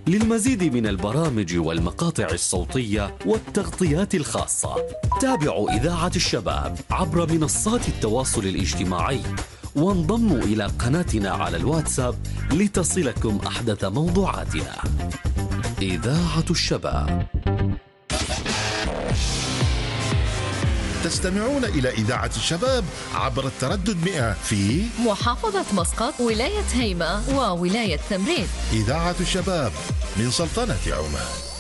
للمزيد من البرامج والمقاطع الصوتية والتغطيات الخاصة تابعوا إذاعة الشباب عبر منصات التواصل الاجتماعي، وانضموا إلى قناتنا على الواتساب لتصلكم أحدث موضوعاتنا. إذاعة الشباب. تستمعون إلى إذاعة الشباب عبر التردد 100 في محافظة مسقط، ولاية هيمة، وولاية تمرين. إذاعة الشباب من سلطنة عمان.